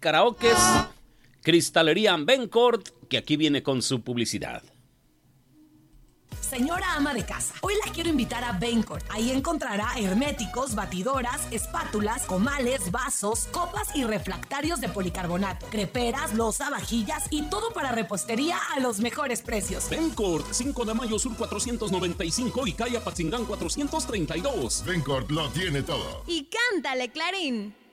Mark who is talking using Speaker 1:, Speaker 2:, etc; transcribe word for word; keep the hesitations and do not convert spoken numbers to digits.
Speaker 1: karaokes, Cristalería Bencourt, que aquí viene con su publicidad.
Speaker 2: Señora ama de casa, hoy la quiero invitar a Bencourt. Ahí encontrará herméticos, batidoras, espátulas, comales, vasos, copas y refractarios de policarbonato, creperas, loza, vajillas y todo para repostería a los mejores precios.
Speaker 3: Bencourt, cinco de mayo sur cuatrocientos noventa y cinco y calle Apatzingán cuatrocientos treinta y dos.
Speaker 4: Bencourt lo tiene todo.
Speaker 5: Y cántale, Clarín.